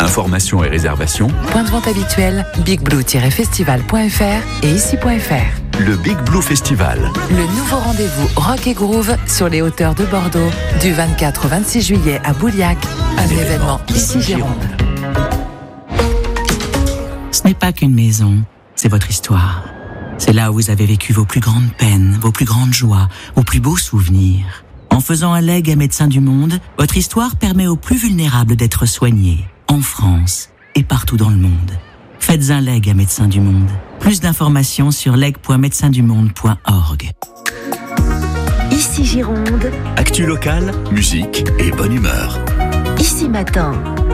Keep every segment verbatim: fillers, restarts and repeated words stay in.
Informations et réservations, point de vente habituel, big blue tiret festival point f r et ici point f r. le Big Blue Festival. Le nouveau rendez-vous rock et groove sur les hauteurs de Bordeaux, du vingt-quatre au vingt-six juillet à Bouliac, un, un événement ici Gironde. Ce n'est pas qu'une maison, c'est votre histoire. C'est là où vous avez vécu vos plus grandes peines, vos plus grandes joies, vos plus beaux souvenirs. En faisant un legs à Médecins du Monde, votre histoire permet aux plus vulnérables d'être soignés, en France et partout dans le monde. Faites un leg à Médecins du Monde. Plus d'informations sur leg point médecins du monde point org. Ici Gironde. Actu locale, musique et bonne humeur. Ici Matin.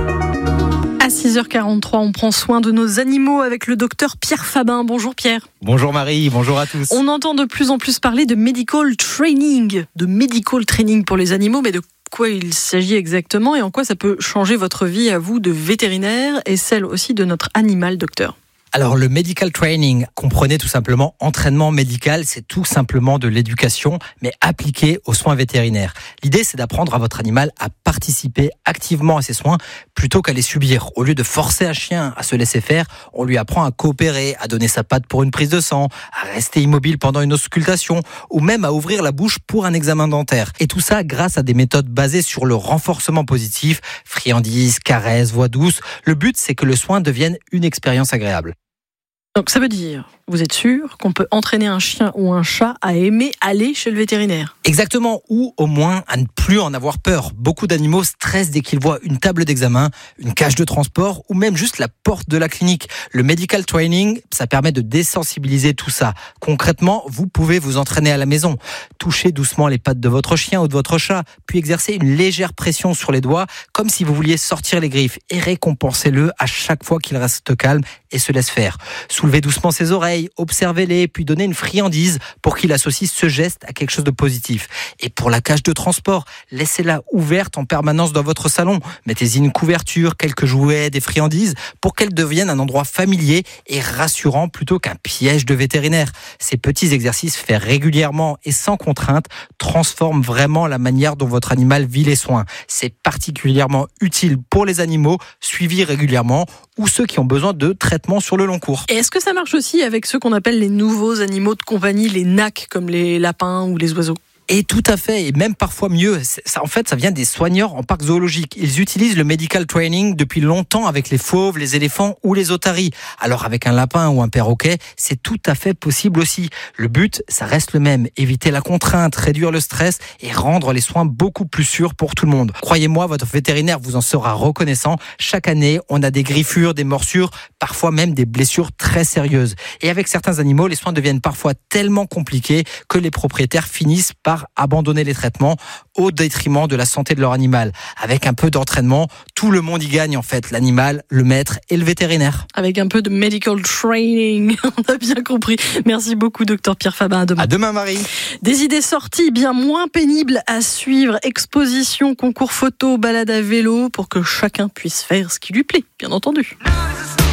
À six heures quarante-trois, on prend soin de nos animaux avec le docteur Pierre Fabin. Bonjour Pierre. Bonjour Marie, bonjour à tous. On entend de plus en plus parler de medical training, de medical training pour les animaux, mais de quoi il s'agit exactement et en quoi ça peut changer votre vie à vous de vétérinaire et celle aussi de notre animal, docteur? Alors le medical training, comprenez tout simplement entraînement médical, c'est tout simplement de l'éducation, mais appliquée aux soins vétérinaires. L'idée, c'est d'apprendre à votre animal à participer activement à ces soins plutôt qu'à les subir. Au lieu de forcer un chien à se laisser faire, on lui apprend à coopérer, à donner sa patte pour une prise de sang, à rester immobile pendant une auscultation, ou même à ouvrir la bouche pour un examen dentaire. Et tout ça grâce à des méthodes basées sur le renforcement positif, friandises, caresses, voix douce. Le but, c'est que le soin devienne une expérience agréable. Donc ça veut dire, vous êtes sûr qu'on peut entraîner un chien ou un chat à aimer aller chez le vétérinaire? Exactement, ou au moins à ne plus en avoir peur. Beaucoup d'animaux stressent dès qu'ils voient une table d'examen, une cage de transport ou même juste la porte de la clinique. Le medical training, ça permet de désensibiliser tout ça. Concrètement, vous pouvez vous entraîner à la maison. Touchez doucement les pattes de votre chien ou de votre chat, puis exercer une légère pression sur les doigts, comme si vous vouliez sortir les griffes, et récompensez-le à chaque fois qu'il reste calme et se laisse faire. Soulevez doucement ses oreilles, observez-les, puis donnez une friandise pour qu'il associe ce geste à quelque chose de positif. Et pour la cage de transport, laissez-la ouverte en permanence dans votre salon. Mettez-y une couverture, quelques jouets, des friandises, pour qu'elle devienne un endroit familier et rassurant plutôt qu'un piège de vétérinaire. Ces petits exercices faits régulièrement et sans contrainte transforment vraiment la manière dont votre animal vit les soins. C'est particulièrement utile pour les animaux suivis régulièrement ou ceux qui ont besoin de traitements sur le long cours. Et est-ce que ça marche aussi avec ceux qu'on appelle les nouveaux animaux de compagnie, les N A C, comme les lapins ou les oiseaux? Et tout à fait, et même parfois mieux. Ça, en fait, ça vient des soigneurs en parc zoologique. Ils utilisent le medical training depuis longtemps avec les fauves, les éléphants ou les otaries. Alors avec un lapin ou un perroquet, c'est tout à fait possible aussi. Le but, ça reste le même, éviter la contrainte, réduire le stress et rendre les soins beaucoup plus sûrs pour tout le monde. Croyez-moi, votre vétérinaire vous en sera reconnaissant. Chaque année, on a des griffures, des morsures, parfois même des blessures très sérieuses. Et avec certains animaux, les soins deviennent parfois tellement compliqués que les propriétaires finissent par abandonner les traitements au détriment de la santé de leur animal. Avec un peu d'entraînement, tout le monde y gagne en fait, l'animal, le maître et le vétérinaire. Avec un peu de medical training, on a bien compris. Merci beaucoup docteur Pierre Fabin, à demain. À demain Marie. Des idées sorties bien moins pénibles à suivre, exposition, concours photo, balade à vélo, pour que chacun puisse faire ce qui lui plaît, bien entendu.